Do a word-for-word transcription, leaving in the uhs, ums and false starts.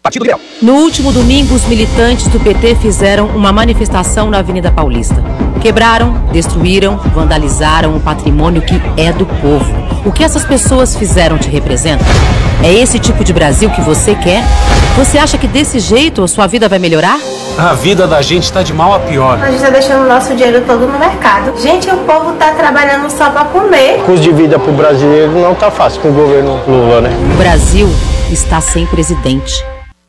Partido Liberal. No último domingo, os militantes do P T fizeram uma manifestação na Avenida Paulista. Quebraram, destruíram, vandalizaram o patrimônio que é do povo. O que essas pessoas fizeram te representa? É esse tipo de Brasil que você quer? Você acha que desse jeito a sua vida vai melhorar? A vida da gente tá de mal a pior. A gente tá deixando o nosso dinheiro todo no mercado. Gente, o povo tá trabalhando só pra comer. O custo de vida pro brasileiro não tá fácil com o governo Lula, né? O Brasil está sem presidente.